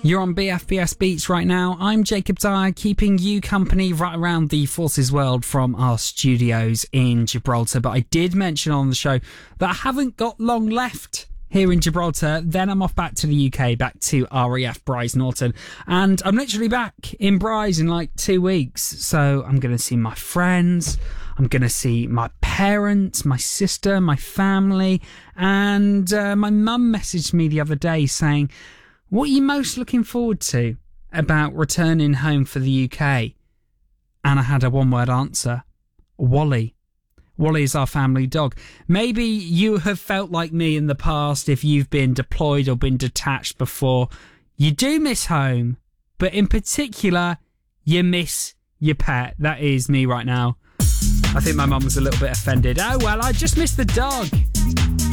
You're on BFBS Beats right now. I'm Jacob Dyer, keeping you company right around the Forces world from our studios in Gibraltar. But I did mention on the show that I haven't got long left here in Gibraltar. Then I'm off back to the UK, back to RAF Brize Norton. And I'm literally back in Brize in like 2 weeks. So I'm going to see my friends. I'm going to see my parents, my sister, my family. And my mum messaged me the other day saying, what are you most looking forward to about returning home for the UK? And I had a one-word answer. Wally. Wally is our family dog. Maybe you have felt like me in the past if you've been deployed or been detached before. You do miss home, but in particular, you miss your pet. That is me right now. I think my mum was a little bit offended. Oh, well, I just miss the dog.